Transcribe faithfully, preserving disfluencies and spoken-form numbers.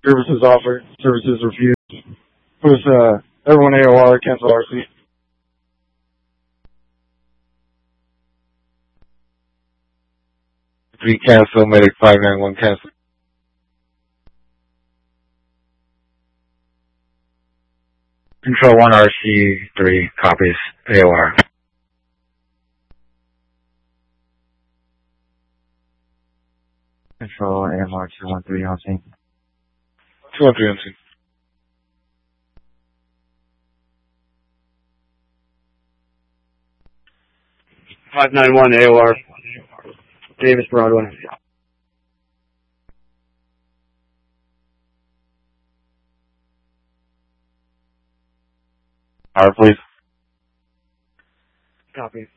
Services offered. Services refused. It was, uh, everyone A O R, cancel R C. three cancel, medic five nine one cancel. Control one R C three copies A O R. Control A M R two one three on scene. two one three on scene. five nine one A O R. Davis Broadway. R, please. Copy.